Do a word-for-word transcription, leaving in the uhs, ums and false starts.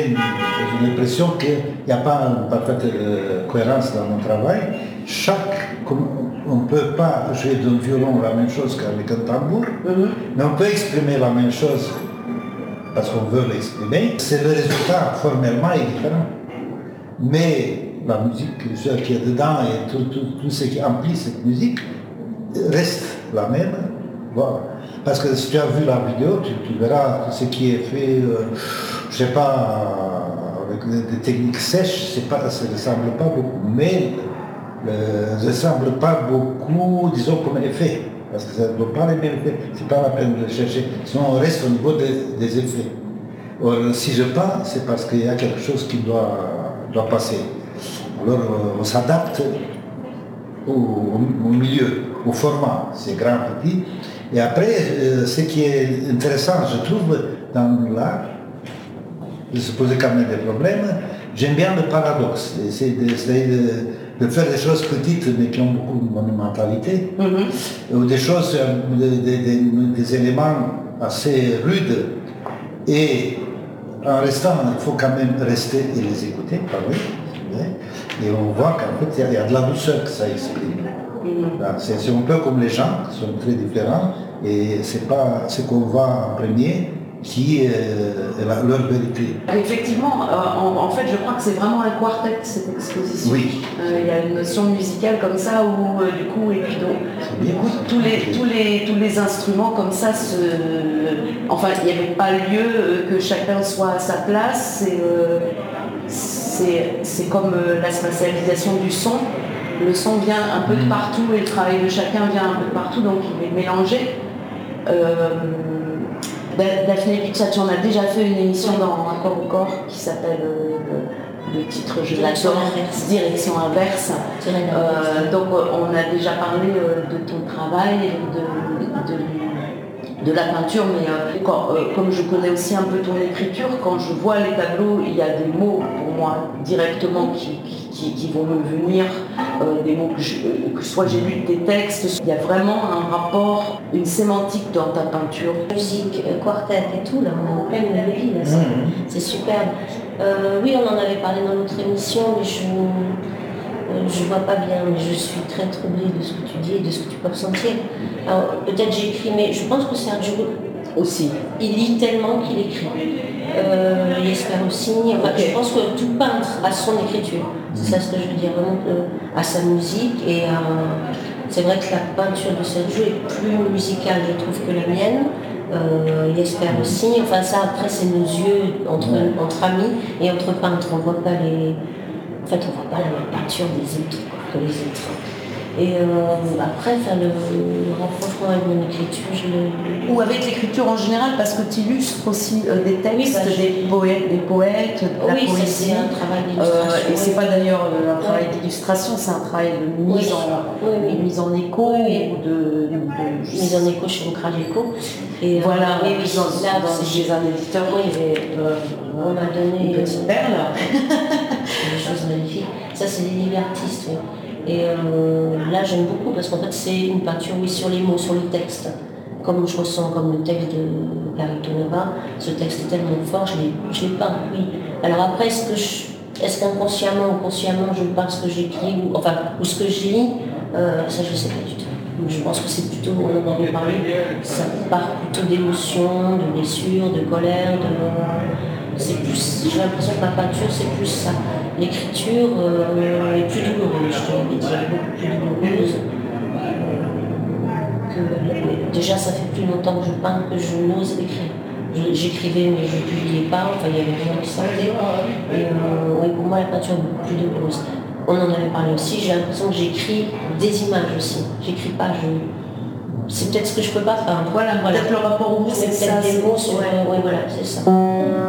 J'ai l'impression qu'il n'y a pas une parfaite euh, cohérence dans mon travail. Chaque, on ne peut pas jouer d'un violon la même chose qu'avec un tambour, mm-hmm. mais on peut exprimer la même chose parce qu'on veut l'exprimer. C'est le résultat formellement est différent. Mais la musique, ce qui est dedans et tout, tout, tout ce qui emplit cette musique reste la même. Voilà. Parce que si tu as vu la vidéo, tu, tu verras ce qui est fait, euh, je ne sais pas, avec des, des techniques sèches, pas, ça ne ressemble pas beaucoup. Mais euh, ça ne ressemble pas beaucoup, disons, comme effet. Parce que ça ne doit pas les mêmes effets. Ce n'est pas la peine de chercher. Sinon, on reste au niveau des, des effets. Or, si je peins, c'est parce qu'il y a quelque chose qui doit, doit passer. Alors, on s'adapte au, au milieu, au format. C'est grand, petit. Et après, euh, ce qui est intéressant, je trouve, dans l'art, de se poser quand même des problèmes, j'aime bien le paradoxe, essayer de, de, de faire des choses petites mais qui ont beaucoup de monumentalité, mm-hmm. ou des choses, des, des, des éléments assez rudes, et en restant, il faut quand même rester et les écouter, parler, et on voit qu'en fait, il y a de la douceur que ça exprime. C'est, c'est un peu comme les gens qui sont très différents et c'est pas ce qu'on voit en premier qui est euh, la, leur vérité. Effectivement, euh, en, en fait je crois que c'est vraiment un quartet cette exposition. Oui. Euh, il y a une notion musicale comme ça où euh, du coup, et puis donc, du coup tous les, tous, les, tous les instruments comme ça se... Enfin il n'y avait pas lieu euh, que chacun soit à sa place. C'est, euh, c'est, c'est comme euh, la spatialisation du son. Le son vient un peu de partout et le travail de chacun vient un peu de partout, donc il est mélangé. Euh, Daphné Pizzacci, on a déjà fait une émission dans Un corps au corps qui s'appelle, euh, le, le titre je l'adore, Direction inverse. Euh, donc on a déjà parlé euh, de ton travail, de, de, de la peinture, mais euh, quand, euh, comme je connais aussi un peu ton écriture, quand je vois les tableaux, il y a des mots pour moi directement qui, qui Qui, qui vont me venir, euh, des mots que, je, que soit j'ai lu des textes, il y a vraiment un rapport, une sémantique dans ta peinture. Musique, euh, quartet et tout, là on est en pleine mélodie, là, c'est, mmh. c'est superbe. Euh, oui, on en avait parlé dans notre émission, mais je euh, je vois pas bien, mais je suis très troublée de ce que tu dis et de ce que tu peux ressentir. Alors peut-être j'écris, mais je pense que Sergio aussi, il lit tellement qu'il écrit. Euh, il espère aussi, enfin, okay. Je pense que tout peintre a son écriture, c'est ça ce que je veux dire, vraiment euh, à sa musique, et euh, c'est vrai que la peinture de Sergio est plus musicale, je trouve, que la mienne. Euh, il espère aussi, enfin ça après c'est nos yeux entre, entre amis et entre peintres, on voit pas les, en fait on voit pas la même peinture des autres que les autres. Et euh, après, faire le, le rapprochement avec mon écriture, je le... Ou avec l'écriture en général, parce que tu illustres aussi euh, des textes, oui, des, poètes, des poètes, de la oui, poésie. Ça, c'est un travail d'illustration. Euh, et c'est pas d'ailleurs un travail d'illustration, c'est un travail de mise, oui. en, oui, oui. mise en écho, oui. ou de, de, de... Mise en écho chez Ancrage Écho. Et voilà, oui, oui, dans, là, dans, chez un éditeur, oui, et, euh, on m'a donné une petite perle. Des choses magnifiques. Ça, c'est des livres artistes, oui. Et euh, là j'aime beaucoup parce qu'en fait c'est une peinture oui, sur les mots, sur le texte. Comme je ressens comme le texte de Carito Nova, ce texte est tellement fort, je l'ai, je l'ai peint, oui. Alors après, est-ce, que je, est-ce qu'inconsciemment ou consciemment je peins ce que j'écris, ou, enfin, ou ce que je lis, euh, ça je ne sais pas du tout. Je pense que c'est plutôt, on en a parlé, ça part plutôt d'émotions, de blessures, de colère, de... C'est plus, j'ai l'impression que ma peinture c'est plus ça. L'écriture euh, est plus douloureuse, je te l'ai dit, beaucoup plus douloureuse. Que, déjà ça fait plus longtemps que je peins que je n'ose écrire. Je, j'écrivais mais je ne publiais pas, enfin il y avait rien qui sortait. Et euh, oui, pour moi la peinture est beaucoup plus douloureuse. On en avait parlé aussi, j'ai l'impression que j'écris des images aussi. J'écris pas, je... C'est peut-être ce que je peux pas faire. Voilà, voilà. Peut-être le rapport au mot, c'est, c'est ça. Des mots sur... Ouais. Oui, voilà, c'est ça.